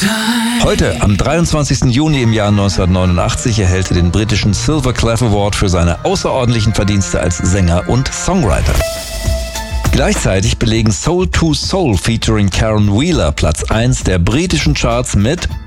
Heute, am 23. Juni im Jahr 1989, erhält er den britischen Silver Clef Award für seine außerordentlichen Verdienste als Sänger und Songwriter. Gleichzeitig belegen Soul II Soul featuring Karen Wheeler Platz 1 der britischen Charts mit